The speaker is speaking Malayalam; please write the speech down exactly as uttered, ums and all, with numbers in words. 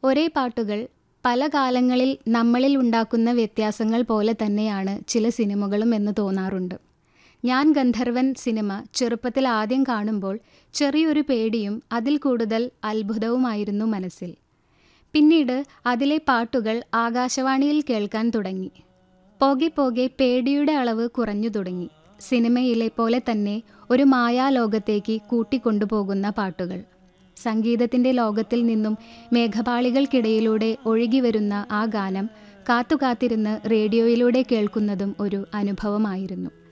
ഒരേ പാട്ടുകൾ പല കാലങ്ങളിൽ നമ്മളിൽ ഉണ്ടാക്കുന്ന വ്യത്യാസങ്ങൾ പോലെ തന്നെയാണ് ചില സിനിമകളും എന്ന് തോന്നാറുണ്ട്. ഞാൻ ഗന്ധർവൻ സിനിമ ചെറുപ്പത്തിൽ ആദ്യം കാണുമ്പോൾ ചെറിയൊരു പേടിയും അതിൽ കൂടുതൽ അത്ഭുതവുമായിരുന്നു മനസ്സിൽ. പിന്നീട് അതിലെ പാട്ടുകൾ ആകാശവാണിയിൽ കേൾക്കാൻ തുടങ്ങി. പോകെ പോകെ പേടിയുടെ അളവ് കുറഞ്ഞു തുടങ്ങി. സിനിമയിലെ പോലെ തന്നെ ഒരു മായാലോകത്തേക്ക് കൂട്ടിക്കൊണ്ടുപോകുന്ന പാട്ടുകൾ. സംഗീതത്തിൻ്റെ ലോകത്തിൽ നിന്നും മേഘപാളികൾക്കിടയിലൂടെ ഒഴുകിവരുന്ന ആ ഗാനം കാത്തുകാത്തിരുന്ന് റേഡിയോയിലൂടെ കേൾക്കുന്നതും ഒരു അനുഭവമായിരുന്നു.